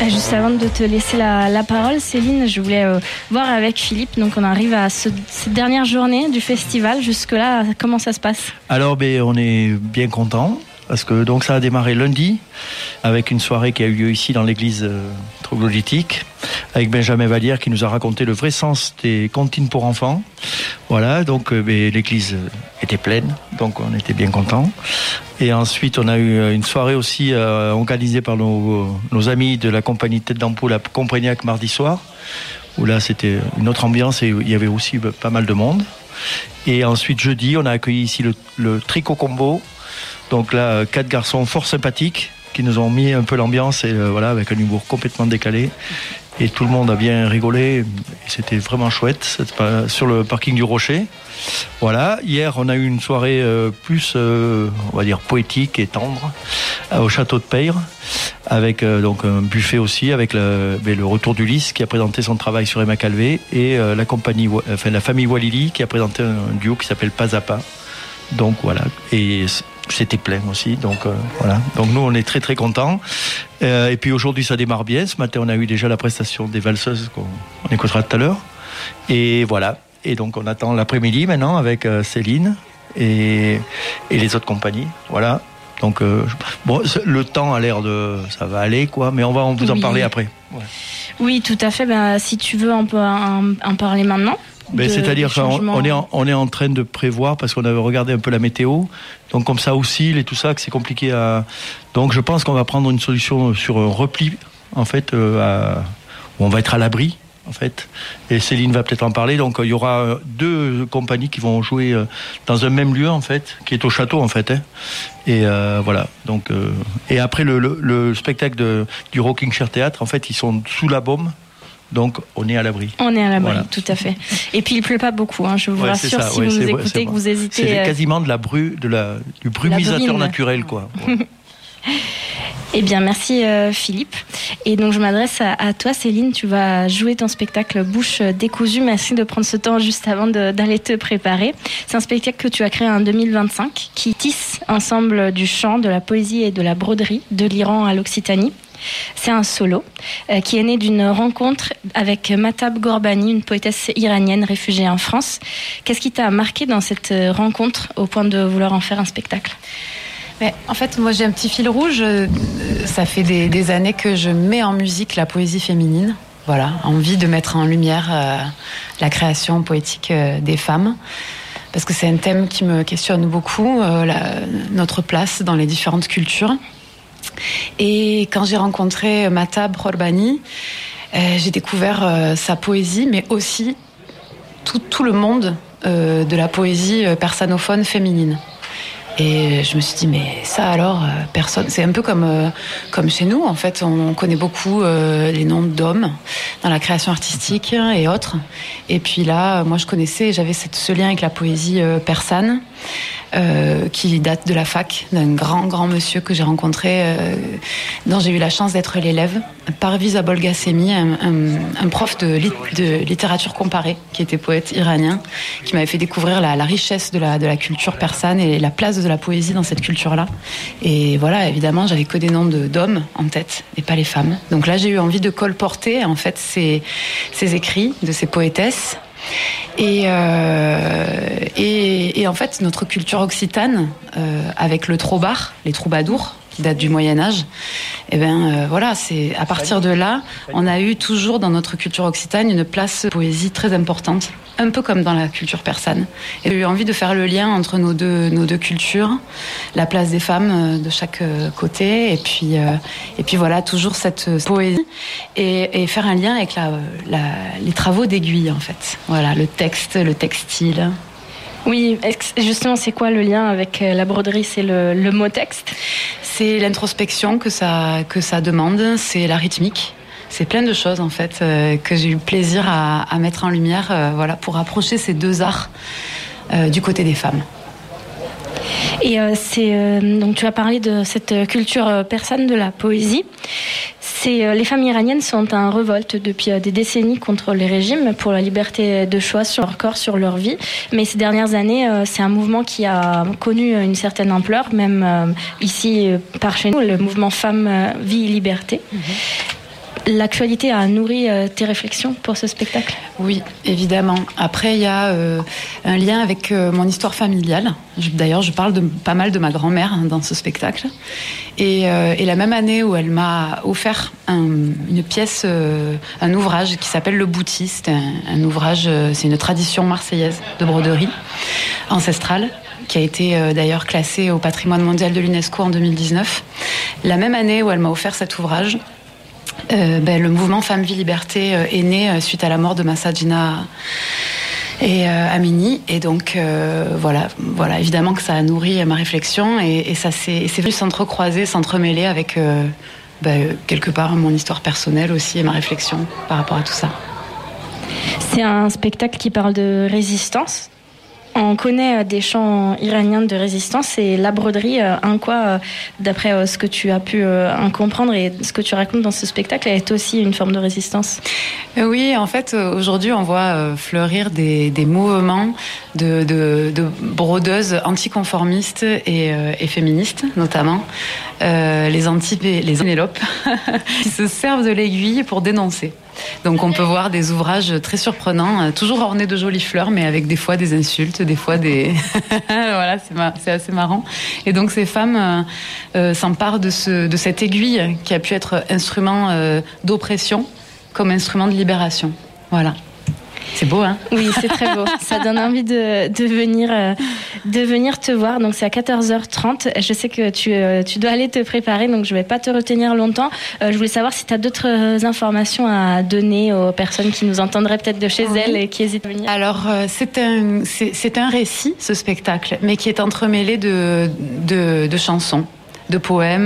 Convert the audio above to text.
Juste avant de te laisser la parole, Céline, je voulais voir avec Philippe. Donc, on arrive à cette dernière journée du festival. Jusque-là, comment ça se passe ? Alors, on est bien contents parce que donc ça a démarré lundi avec une soirée qui a eu lieu ici dans l'église troglodytique avec Benjamin Vallière qui nous a raconté le vrai sens des comptines pour enfants. Voilà, donc l'église était pleine, donc on était bien contents. Et ensuite, on a eu une soirée aussi organisée par nos amis de la compagnie Tête d'Ampoule à Comprignac mardi soir, où là, c'était une autre ambiance et il y avait aussi pas mal de monde. Et ensuite, jeudi, on a accueilli ici le Tricot Combo. Donc là, 4 garçons fort sympathiques qui nous ont mis un peu l'ambiance et voilà, avec un humour complètement décalé. Et tout le monde a bien rigolé. Et c'était vraiment chouette. C'était sur le parking du Rocher. Voilà. Hier, on a eu une soirée plus, on va dire, poétique et tendre au château de Peyre, avec donc un buffet aussi, avec le Retour d'Ulysse qui a présenté son travail sur Emma Calvé et la famille Walili qui a présenté un duo qui s'appelle Pas à Pas. Donc voilà. Et c'était plein aussi, donc voilà. Donc nous, on est très très contents. Et puis aujourd'hui, ça démarre bien. Ce matin, on a eu déjà la prestation des valseuses qu'on écoutera tout à l'heure. Et voilà. Et donc on attend l'après-midi maintenant avec Céline et les autres compagnies. Voilà. Donc le temps a l'air ça va aller quoi, mais on va vous en parler après. Ouais. Oui, tout à fait. Si tu veux, on peut en parler maintenant. C'est-à-dire qu'on est en train de prévoir, parce qu'on avait regardé un peu la météo, donc comme ça oscille et tout ça, que c'est compliqué à... Donc je pense qu'on va prendre une solution sur un repli, en fait, où on va être à l'abri, en fait. Et Céline va peut-être en parler, donc il y aura 2 compagnies qui vont jouer dans un même lieu, en fait, qui est au château, en fait. Hein. Et voilà. Donc, et après, le spectacle du Rocking Chair Théâtre, en fait, ils sont sous la baume. Donc, on est à l'abri. On est à l'abri, voilà. Tout à fait. Et puis, il ne pleut pas beaucoup, je vous rassure, si vous nous écoutez, que vous hésitez... C'est quasiment du brumisateur naturel, quoi. Ouais. Eh bien, merci Philippe. Et donc, je m'adresse à toi, Céline. Tu vas jouer ton spectacle Bouche décousue. Merci de prendre ce temps juste avant d'aller te préparer. C'est un spectacle que tu as créé en 2025 qui tisse ensemble du chant, de la poésie et de la broderie, de l'Iran à l'Occitanie. C'est un solo qui est né d'une rencontre avec Mahtab Ghorbrani, une poétesse iranienne réfugiée en France. Qu'est-ce qui t'a marqué dans cette rencontre au point de vouloir en faire un spectacle ? Mais en fait, moi j'ai un petit fil rouge. Ça fait des années que je mets en musique la poésie féminine. Voilà, envie de mettre en lumière la création poétique des femmes. Parce que c'est un thème qui me questionne beaucoup, notre place dans les différentes cultures. Et quand j'ai rencontré Mahtab Ghorbrani, j'ai découvert sa poésie, mais aussi tout le monde de la poésie persanophone féminine. Et je me suis dit, mais ça alors, personne. C'est un peu comme chez nous, en fait. On connaît beaucoup les noms d'hommes dans la création artistique et autres. Et puis là, moi, je connaissais, j'avais ce lien avec la poésie persane. Qui date de la fac, d'un grand monsieur que j'ai rencontré, dont j'ai eu la chance d'être l'élève, Parviz Abolghasemi, un prof de littérature comparée, qui était poète iranien, qui m'avait fait découvrir la richesse de la culture persane et la place de la poésie dans cette culture-là. Et voilà, évidemment, j'avais que des noms d'hommes en tête, et pas les femmes. Donc là, j'ai eu envie de colporter, en fait, ces écrits de ces poétesses. Et en fait, notre culture occitane, avec le trobar, les troubadours, qui datent du Moyen-Âge, voilà, c'est à partir de là, on a eu toujours dans notre culture occitane une place poésie très importante, un peu comme dans la culture persane. Et j'ai eu envie de faire le lien entre nos deux cultures, la place des femmes de chaque côté, et puis voilà, toujours cette poésie, et faire un lien avec les travaux d'Aiguille, en fait. Voilà, le texte, le textile. Oui, justement, c'est quoi le lien avec la broderie ? C'est le mot texte ? C'est l'introspection que ça demande, c'est la rythmique. C'est plein de choses, en fait, que j'ai eu plaisir à mettre en lumière, voilà, pour approcher ces 2 arts du côté des femmes. Et donc tu as parlé de cette culture persane de la poésie. Les femmes iraniennes sont en révolte depuis des décennies contre les régimes pour la liberté de choix sur leur corps, sur leur vie. Mais ces dernières années, c'est un mouvement qui a connu une certaine ampleur, même ici par chez nous, le mouvement Femmes, Vie, Liberté. L'actualité a nourri tes réflexions pour ce spectacle ? Oui, évidemment. Après, il y a un lien avec mon histoire familiale. D'ailleurs, je parle pas mal de ma grand-mère dans ce spectacle. Et la même année où elle m'a offert une pièce, un ouvrage qui s'appelle Le Bouti. C'est un ouvrage, c'est une tradition marseillaise de broderie ancestrale, qui a été d'ailleurs classé au patrimoine mondial de l'UNESCO en 2019. La même année où elle m'a offert cet ouvrage, le mouvement Femmes, Vie, Liberté est né suite à la mort de Mahsa Jina et Amini. Et donc, voilà, évidemment que ça a nourri ma réflexion et ça c'est venu s'entrecroiser, s'entremêler avec quelque part mon histoire personnelle aussi et ma réflexion par rapport à tout ça. C'est un spectacle qui parle de résistance. On connaît des chants iraniens de résistance et la broderie, d'après ce que tu as pu en comprendre et ce que tu racontes dans ce spectacle, est aussi une forme de résistance. Oui, en fait, aujourd'hui, on voit fleurir des mouvements de brodeuses anticonformistes et féministes, notamment les Pénélopes, qui se servent de l'aiguille pour dénoncer. Donc on peut voir des ouvrages très surprenants, toujours ornés de jolies fleurs, mais avec des fois des insultes, des fois des... voilà, c'est assez marrant. Et donc ces femmes s'emparent de cette aiguille qui a pu être instrument d'oppression comme instrument de libération. Voilà. C'est beau, hein ? Oui, c'est très beau. Ça donne envie de venir te voir. Donc, c'est à 14h30. Je sais que tu dois aller te préparer, donc je ne vais pas te retenir longtemps. Je voulais savoir si tu as d'autres informations à donner aux personnes qui nous entendraient peut-être de chez elles et qui hésitent à venir. Alors, c'est un récit, ce spectacle, mais qui est entremêlé de chansons, de poèmes,